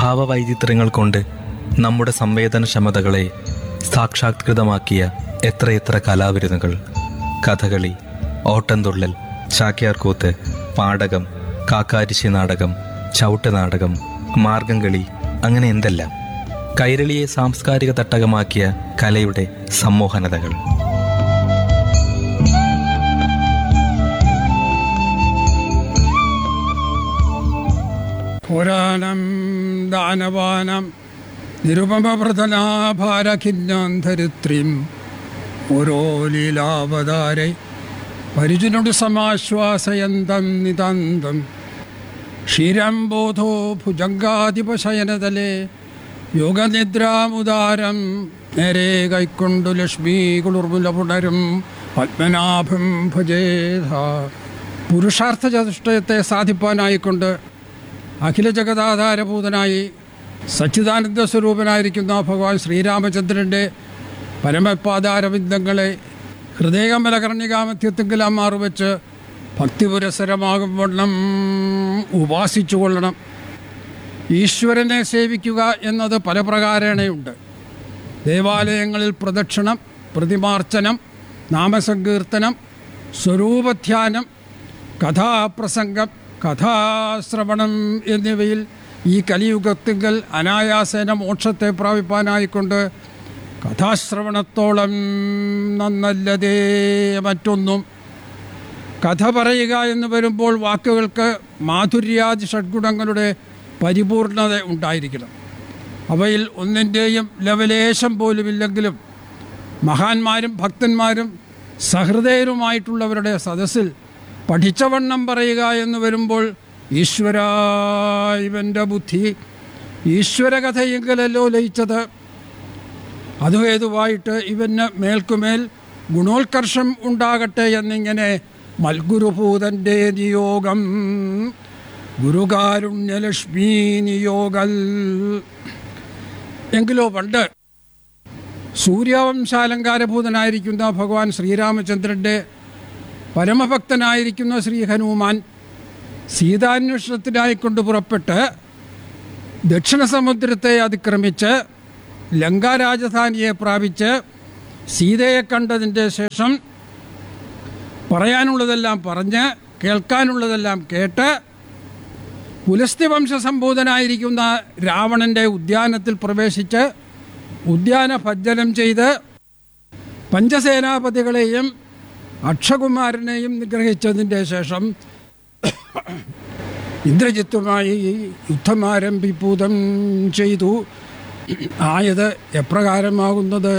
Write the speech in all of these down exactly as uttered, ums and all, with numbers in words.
ഭാവവൈചിത്ര്യങ്ങൾ കൊണ്ട് നമ്മുടെ സംവേദനക്ഷമതകളെ സാക്ഷാത്കൃതമാക്കിയ എത്രയെത്ര കലാവിരുന്നുകൾ. കഥകളി, ഓട്ടംതുള്ളൽ, ചാക്യാർകൂത്ത്, പാടകം, കാക്കാരിശി നാടകം, ചവിട്ട് നാടകം, മാർഗംകളി, അങ്ങനെ എന്തെല്ലാം. കൈരളിയെ സാംസ്കാരിക തട്ടകമാക്കിയ കലയുടെ സമ്മോഹനതകൾ. പുരാണം ദാനവാനം നിരുപമപ്രതനാഭാരഖിന്നാന്തരിത്രീം ഓരോ ലീലാവതാരെ പരിചനോട് സമാശ്വാസയന്തം നിതാന്തം ക്ഷീരം ബോധോ ഭുജംഗാധിപശയനതലേ യോഗനിദ്രാമുദാരം നേരെ കൈക്കൊണ്ടു ലക്ഷ്മീ കുളിർമുല പുണരും പത്മനാഭം ഭജേധ. പുരുഷാർത്ഥ ചതുഷ്ടയത്തെ സാധിപ്പാനായിക്കൊണ്ട് അഖില ജഗദാധാരഭൂതനായി സച്ചിദാനന്ദ സ്വരൂപനായിരിക്കുന്ന ഭഗവാൻ ശ്രീരാമചന്ദ്രൻ്റെ പരമപാദാരവിന്ദങ്ങളെ ഹൃദയമലകർണികാമധ്യത്തെങ്കിലും മാറുവെച്ച് ഭക്തിപുരസരമാകും വണ്ണം ഉപാസിച്ചു കൊള്ളണം. ഈശ്വരനെ സേവിക്കുക എന്നത് പല പ്രകാരേണയുണ്ട്. ദേവാലയങ്ങളിൽ പ്രദക്ഷിണം, പ്രതിമാർച്ചനം, നാമസങ്കീർത്തനം, സ്വരൂപധ്യാനം, കഥാപ്രസംഗം, കഥാശ്രവണം എന്നിവയിൽ ഈ കലിയുഗത്തിങ്കൽ അനായാസേന മോക്ഷത്തെ പ്രാപിപ്പാനായിക്കൊണ്ട് കഥാശ്രവണത്തോളം നന്നല്ലതേ മറ്റൊന്നും. കഥ പറയുക എന്ന് വരുമ്പോൾ വാക്കുകൾക്ക് മാധുര്യാദി ഷഡ്ഗുണങ്ങളുടെ പരിപൂർണത ഉണ്ടായിരിക്കണം. അവയിൽ ഒന്നിൻ്റെയും ലവലേശം പോലുമില്ലെങ്കിലും മഹാന്മാരും ഭക്തന്മാരും സഹൃദയരുമായിട്ടുള്ളവരുടെ സദസ്സിൽ പഠിച്ചവണ്ണം പറയുക എന്ന് വരുമ്പോൾ ഈശ്വര ഇവൻ്റെ ബുദ്ധി ഈശ്വരകഥയെങ്കിലല്ലോ ലയിച്ചത്. അതുഹേതുവായിട്ട് ഇവന് മേൽക്കുമേൽ ഗുണോത്കർഷം ഉണ്ടാകട്ടെ എന്നിങ്ങനെ മൽഗുരുഭൂതൻ്റെ നിയോഗം ഗുരുകാരുണ്യലക്ഷ്മീ നിയോഗൽ. എങ്കിലോ പണ്ട് സൂര്യവംശാലങ്കാരഭൂതനായിരിക്കുന്ന ഭഗവാൻ ശ്രീരാമചന്ദ്രൻ്റെ പരമഭക്തനായിരിക്കുന്ന ശ്രീ ഹനുമാൻ സീതാന്വേഷണത്തിനായിക്കൊണ്ട് പുറപ്പെട്ട് ദക്ഷിണ സമുദ്രത്തെ അതിക്രമിച്ച് ലങ്കാരാജധാനിയെ പ്രാപിച്ച് സീതയെ കണ്ടതിൻ്റെ ശേഷം പറയാനുള്ളതെല്ലാം പറഞ്ഞ് കേൾക്കാനുള്ളതെല്ലാം കേട്ട് പുലസ്ത്യവംശ സംഭൂതനായിരിക്കുന്ന രാവണൻ്റെ ഉദ്യാനത്തിൽ പ്രവേശിച്ച് ഉദ്യാന ഭഞ്ജനം ചെയ്ത് പഞ്ചസേനാപതികളെയും അക്ഷകുമാരനെയും നിഗ്രഹിച്ചതിൻ്റെ ശേഷം ഇന്ദ്രജിത്തുമായി യുദ്ധമാരംഭിപ്പൂതം ചെയ്തു. ആയത് എപ്രകാരമാകുന്നത്: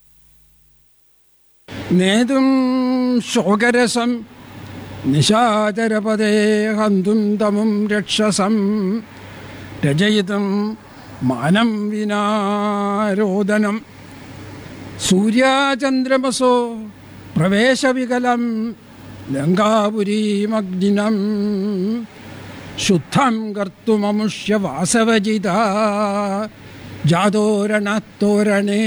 നേതും ശോകരസം നിശാചരപദേ ഹന്തും തമും രക്ഷസം രചയിതും മാനം വിനാരോദനം സൂര്യാചന്ദ്രമസോ പ്രവേശവികലം ലങ്കാപുരീമഗ്നിനം ശുദ്ധം കർത്തുമമുഷ്യ വാസവജിത ജാതോരണത്തോരണേ.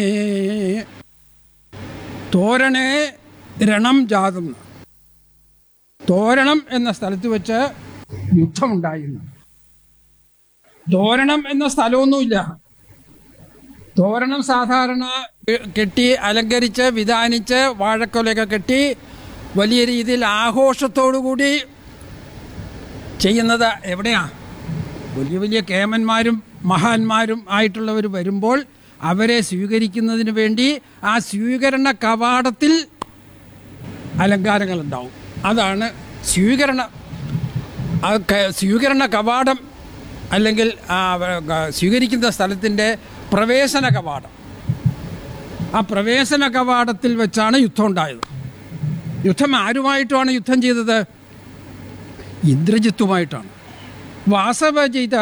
തോരണേ രണം ജാതം. തോരണം എന്ന സ്ഥലത്ത് വെച്ച് യുദ്ധമുണ്ടായിരുന്നു. തോരണം എന്ന സ്ഥലമൊന്നുമില്ല. തോരണം സാധാരണ കെട്ടി അലങ്കരിച്ച് വിധാനിച്ച് വാഴക്കൊലയൊക്കെ കെട്ടി വലിയ രീതിയിൽ ആഘോഷത്തോടുകൂടി ചെയ്യുന്നത് എവിടെയാണ്? വലിയ വലിയ കേമന്മാരും മഹാന്മാരും ആയിട്ടുള്ളവർ വരുമ്പോൾ അവരെ സ്വീകരിക്കുന്നതിന് വേണ്ടി ആ സ്വീകരണ കവാടത്തിൽ അലങ്കാരങ്ങളുണ്ടാവും. അതാണ് സ്വീകരണ സ്വീകരണ കവാടം, അല്ലെങ്കിൽ സ്വീകരിക്കുന്ന സ്ഥലത്തിൻ്റെ പ്രവേശന കവാടം. ആ പ്രവേശന കവാടത്തിൽ വെച്ചാണ് യുദ്ധം ഉണ്ടായത്. യുദ്ധം ആരുമായിട്ടുമാണ് യുദ്ധം ചെയ്തത്? ഇന്ദ്രജിത്തുമായിട്ടാണ്. വാസവജിത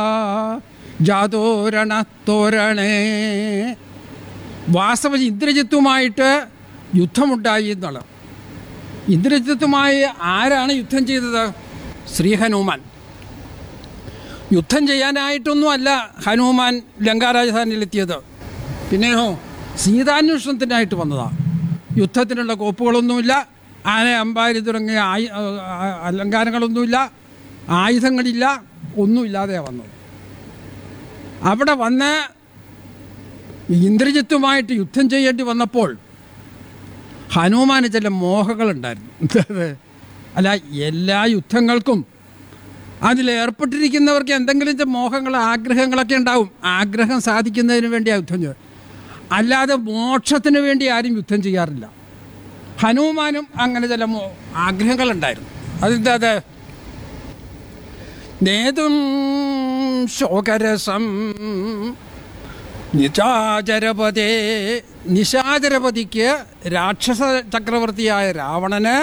ജാതോരണത്തോരണേ. വാസവ ഇന്ദ്രജിത്തുമായിട്ട് യുദ്ധമുണ്ടായി എന്നുള്ളത്. ഇന്ദ്രജിത്തുമായി ആരാണ് യുദ്ധം ചെയ്തത്? ശ്രീ ഹനുമാൻ. യുദ്ധം ചെയ്യാനായിട്ടൊന്നുമല്ല ഹനുമാൻ ലങ്കാരാജധാനിയിലെത്തിയത്. പിന്നെയോ സീതാന്വേഷണത്തിനായിട്ട് വന്നതാണ്. യുദ്ധത്തിനുള്ള കോപ്പുകളൊന്നുമില്ല, ആന അമ്പാരി തുടങ്ങിയ ആയു അലങ്കാരങ്ങളൊന്നുമില്ല, ആയുധങ്ങളില്ല, ഒന്നുമില്ലാതെയാണ് വന്നത്. അവിടെ വന്ന് ഇന്ദ്രജിത്തുമായിട്ട് യുദ്ധം ചെയ്യേണ്ടി വന്നപ്പോൾ ഹനുമാന് ചില മോഹങ്ങളുണ്ടായിരുന്നു. അല്ല, എല്ലാ യുദ്ധങ്ങൾക്കും അതിലേർപ്പെട്ടിരിക്കുന്നവർക്ക് എന്തെങ്കിലും ചില മോഹങ്ങൾ, ആഗ്രഹങ്ങളൊക്കെ ഉണ്ടാവും. ആഗ്രഹം സാധിക്കുന്നതിന് വേണ്ടി ആ യുദ്ധം ചെയ്യും, അല്ലാതെ മോക്ഷത്തിന് വേണ്ടി ആരും യുദ്ധം ചെയ്യാറില്ല. ഹനുമാനും അങ്ങനെ ചില മോ ആഗ്രഹങ്ങളുണ്ടായിരുന്നു. അതെന്താ? അത് നേതും ശോകരസം നിശാചരപതേ. നിശാചരപതിക്ക്, രാക്ഷസ ചക്രവർത്തിയായ രാവണന്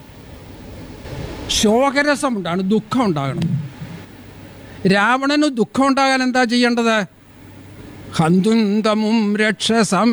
ശോകരസമുണ്ടാണ്, ദുഃഖം ഉണ്ടാകണം. രാവണന് ദുഃഖം ഉണ്ടാകാൻ എന്താ ചെയ്യേണ്ടത്? ഹന്തുന്തമും രക്ഷസം,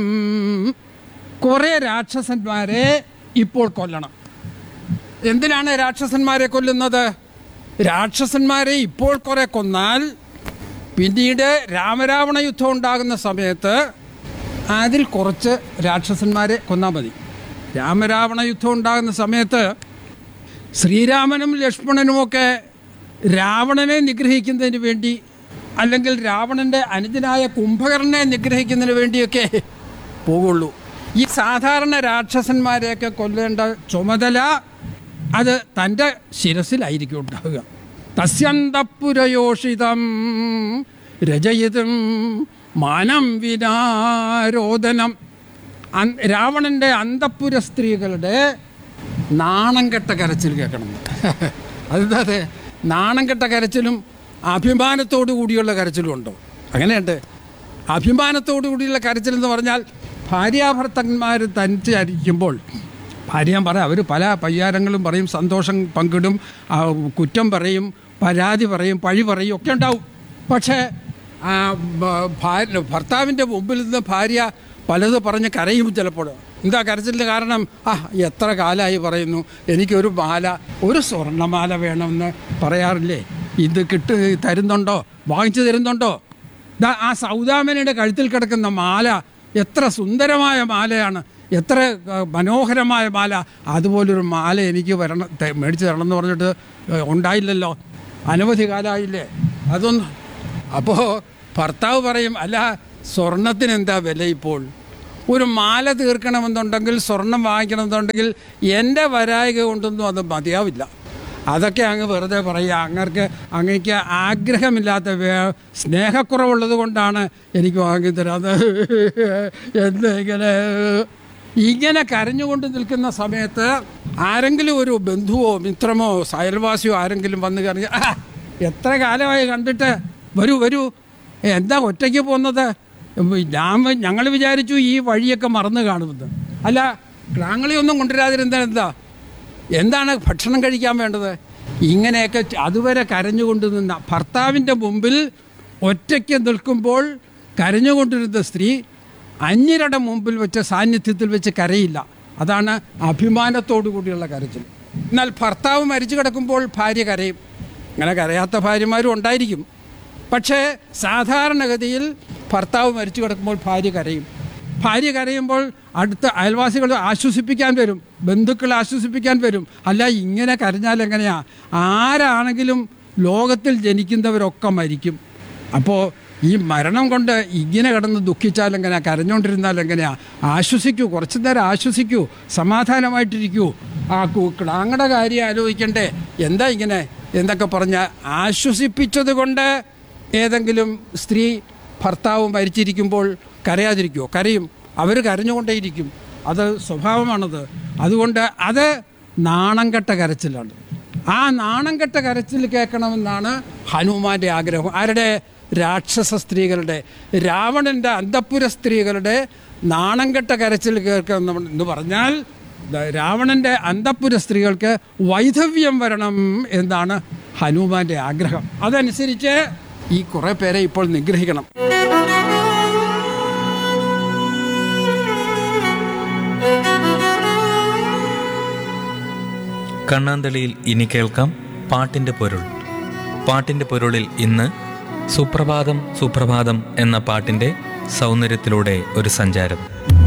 കുറേ രാക്ഷസന്മാരെ ഇപ്പോൾ കൊല്ലണം. എന്തിനാണ് രാക്ഷസന്മാരെ കൊല്ലുന്നത്? രാക്ഷസന്മാരെ ഇപ്പോൾ കുറെ കൊന്നാൽ പിന്നീട് രാമരാവണ യുദ്ധം ഉണ്ടാകുന്ന സമയത്ത് അതിൽ കുറച്ച് രാക്ഷസന്മാരെ കൊന്നാൽ മതി. രാമരാവണ യുദ്ധം ഉണ്ടാകുന്ന സമയത്ത് ശ്രീരാമനും ലക്ഷ്മണനുമൊക്കെ രാവണനെ നിഗ്രഹിക്കുന്നതിന് വേണ്ടി, അല്ലെങ്കിൽ രാവണൻ്റെ അനുജനായ കുംഭകർണനെ നിഗ്രഹിക്കുന്നതിന് വേണ്ടിയൊക്കെ പോകുള്ളൂ. ഈ സാധാരണ രാക്ഷസന്മാരെയൊക്കെ കൊല്ലേണ്ട ചുമതല അത് തൻ്റെ ശിരസിലായിരിക്കും ഉണ്ടാവുക. തസ്യന്തപുരയോഷിതം രചയിതും മാനം വിനാരോദനം. രാവണൻ്റെ അന്തഃപുര സ്ത്രീകളുടെ നാണം കെട്ട കരച്ചിൽ കേൾക്കണം. അതെ, നാണം കെട്ട കരച്ചിലും അഭിമാനത്തോടു കൂടിയുള്ള കരച്ചിലും ഉണ്ടോ? അങ്ങനെയുണ്ട്. അഭിമാനത്തോടു കൂടിയുള്ള കരച്ചിൽ എന്ന് പറഞ്ഞാൽ ഭാര്യാഭർത്തന്മാർ തനിച്ചായിരിക്കുമ്പോൾ ഭാര്യ പറയാം, അവർ പല പയ്യാരങ്ങളും പറയും, സന്തോഷം പങ്കിടും, കുറ്റം പറയും, പരാതി പറയും, പഴി പറയും, ഒക്കെ ഉണ്ടാവും. പക്ഷേ ഭർത്താവിൻ്റെ മുമ്പിൽ നിന്ന് ഭാര്യ പലത് പറഞ്ഞ് കരയും. ചിലപ്പോൾ എന്താ കരച്ചിലിന് കാരണം? ആ എത്ര കാലമായി പറയുന്നു എനിക്കൊരു മാല, ഒരു സ്വർണ്ണമാല വേണമെന്ന് പറയാറില്ലേ? ഇത് കിട്ടു തരുന്നുണ്ടോ? വാങ്ങിച്ചു തരുന്നുണ്ടോ? ഇതാ ആ സൗദാമനയുടെ കഴുത്തിൽ കിടക്കുന്ന മാല എത്ര സുന്ദരമായ മാലയാണ്, എത്ര മനോഹരമായ മാല. അതുപോലൊരു മാല എനിക്ക് വരണം, മേടിച്ച് തരണം എന്ന് പറഞ്ഞിട്ട് ഉണ്ടായില്ലല്ലോ, അനവധി കാലമായില്ലേ അതൊന്നും. അപ്പോൾ ഭർത്താവ് പറയും, അല്ല സ്വർണത്തിന് എന്താ വില ഇപ്പോൾ? ഒരു മാല തീർക്കണമെന്നുണ്ടെങ്കിൽ, സ്വർണം വാങ്ങിക്കണമെന്നുണ്ടെങ്കിൽ എൻ്റെ വരായിക കൊണ്ടൊന്നും അത് മതിയാവില്ല. അതൊക്കെ അങ്ങ് വെറുതെ പറയുക. അങ്ങർക്ക് അങ്ങേക്ക് ആഗ്രഹമില്ലാത്ത സ്നേഹക്കുറവുള്ളത് കൊണ്ടാണ് എനിക്ക് വാങ്ങിത്തരാത് എന്തെങ്കിലും. ഇങ്ങനെ കരഞ്ഞുകൊണ്ട് നിൽക്കുന്ന സമയത്ത് ആരെങ്കിലും ഒരു ബന്ധുവോ മിത്രമോ അയൽവാസിയോ ആരെങ്കിലും വന്ന് കറിഞ്ഞ, എത്ര കാലമായി കണ്ടിട്ട്, വരൂ വരൂ, എന്താ ഒറ്റയ്ക്ക് പോകുന്നത്? ഞാൻ ഞങ്ങൾ വിചാരിച്ചു ഈ വഴിയൊക്കെ മറന്നു കാണുമെന്ന്. അല്ല, ക്രാങ്ങളിയൊന്നും കൊണ്ടുവരാതിരുന്ന എന്താ എന്താണ് ഭക്ഷണം കഴിക്കാൻ വേണ്ടത്? ഇങ്ങനെയൊക്കെ അതുവരെ കരഞ്ഞുകൊണ്ട് നിന്ന ഭർത്താവിൻ്റെ മുമ്പിൽ ഒറ്റയ്ക്ക് നിൽക്കുമ്പോൾ കരഞ്ഞുകൊണ്ടിരുന്ന സ്ത്രീ അന്യരുടെ മുമ്പിൽ വെച്ച്, സാന്നിധ്യത്തിൽ വെച്ച് കരയില്ല. അതാണ് അഭിമാനത്തോടു കൂടിയുള്ള കരച്ചിൽ. എന്നാൽ ഭർത്താവ് മരിച്ചു കിടക്കുമ്പോൾ ഭാര്യ കരയും. അങ്ങനെ കരയാത്ത ഭാര്യമാരും ഉണ്ടായിരിക്കും. പക്ഷേ സാധാരണഗതിയിൽ ഭർത്താവ് മരിച്ചു കിടക്കുമ്പോൾ ഭാര്യ കരയും. ഭാര്യ കരയുമ്പോൾ അടുത്ത അയൽവാസികൾ ആശ്വസിപ്പിക്കാൻ വരും, ബന്ധുക്കൾ ആശ്വസിപ്പിക്കാൻ വരും. അല്ല, ഇങ്ങനെ കരഞ്ഞാൽ എങ്ങനെയാ? ആരാണെങ്കിലും ലോകത്തിൽ ജനിക്കുന്നവരൊക്കെ മരിക്കും. അപ്പോൾ ഈ മരണം കൊണ്ട് ഇങ്ങനെ കിടന്ന് ദുഃഖിച്ചാൽ എങ്ങനെയാ? കരഞ്ഞുകൊണ്ടിരുന്നാൽ എങ്ങനെയാ? ആശ്വസിക്കൂ, കുറച്ചു നേരം ആശ്വസിക്കൂ, സമാധാനമായിട്ടിരിക്കൂ. ആ ക്ലാങ്ങടെ കാര്യം ആലോചിക്കണ്ടേ, എന്താ ഇങ്ങനെ എന്നൊക്കെ പറഞ്ഞ് ആശ്വസിപ്പിച്ചത് കൊണ്ട് ഏതെങ്കിലും സ്ത്രീ ഭർത്താവ് മരിച്ചിരിക്കുമ്പോൾ കരയാതിരിക്കുമോ? കരയും. അവർ കരഞ്ഞുകൊണ്ടേയിരിക്കും. അത് സ്വഭാവമാണത്. അതുകൊണ്ട് അത് നാണം കെട്ട കരച്ചിലാണ്. ആ നാണം കെട്ട കരച്ചിൽ കേൾക്കണമെന്നാണ് ഹനുമാന്റെ ആഗ്രഹം. ആരുടെ? രാക്ഷസ സ്ത്രീകളുടെ, രാവണൻ്റെ അന്തഃപുര സ്ത്രീകളുടെ നാണം കെട്ട കരച്ചിൽ കേൾക്കണം എന്ന് പറഞ്ഞാൽ രാവണൻ്റെ അന്തഃപുര സ്ത്രീകൾക്ക് വൈധവ്യം വരണം എന്നാണ് ഹനുമാന്റെ ആഗ്രഹം. അതനുസരിച്ച് ഈ കുറേ പേരെ ഇപ്പോൾ നിഗ്രഹിക്കണം. കണ്ണാന്തളിയിൽ ഇനി കേൾക്കാം പാട്ടിൻ്റെ പൊരുൾ. പാട്ടിൻ്റെ പൊരുളിൽ ഇന്ന് സുപ്രഭാതം സുപ്രഭാതം എന്ന പാട്ടിൻ്റെ സൗന്ദര്യത്തിലൂടെ ഒരു സഞ്ചാരം.